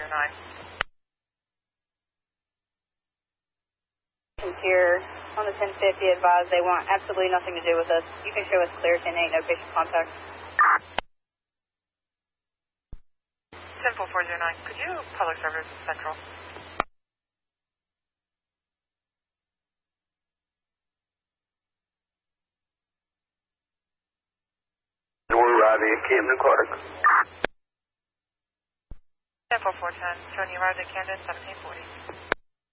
Here on the 1050 advised they want absolutely nothing to do with us. You can show us clear 10-8, no patient contact. 10409, could you public service central? We're arriving at Camden Clark. 10410, showing you arrived at Camden 1740.